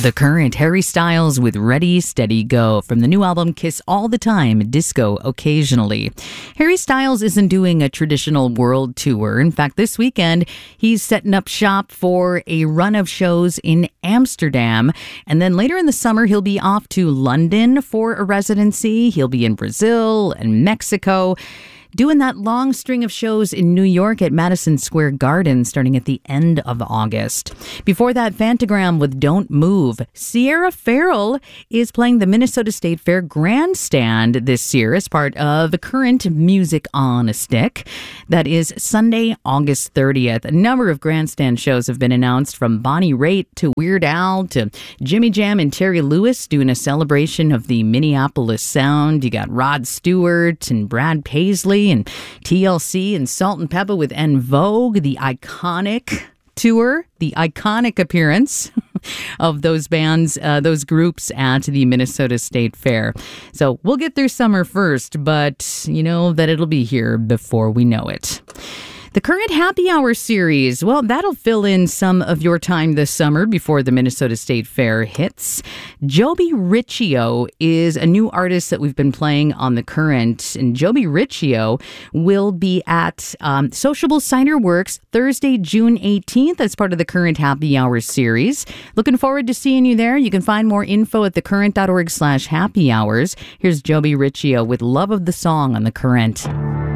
The Current, Harry Styles with Ready, Steady, Go from the new album Kiss All the Time, Disco Occasionally. Harry Styles isn't doing a traditional world tour. In fact, this weekend, he's setting up shop for a run of shows in Amsterdam. And then later in the summer, he'll be off to London for a residency. He'll be in Brazil and Mexico, doing that long string of shows in New York at Madison Square Garden starting at the end of August. Before that, Fantagram with Don't Move. Sierra Farrell is playing the Minnesota State Fair Grandstand this year as part of the Current Music on a Stick. That is Sunday, August 30th. A number of grandstand shows have been announced, from Bonnie Raitt to Weird Al to Jimmy Jam and Terry Lewis doing a celebration of the Minneapolis sound. You got Rod Stewart and Brad Paisley and TLC and Salt and Pepper with En Vogue, the iconic tour, the iconic appearance of those bands, those groups at the Minnesota State Fair. So we'll get through summer first, but you know that it'll be here before we know it. The Current Happy Hour series, well, that'll fill in some of your time this summer before the Minnesota State Fair hits. Joby Riccio is a new artist that we've been playing on The Current, and Joby Riccio will be at Sociable Cider Works Thursday, June 18th as part of the Current Happy Hour series. Looking forward to seeing you there. You can find more info at thecurrent.org/happy hours. Here's Joby Riccio with Love of the Song on The Current.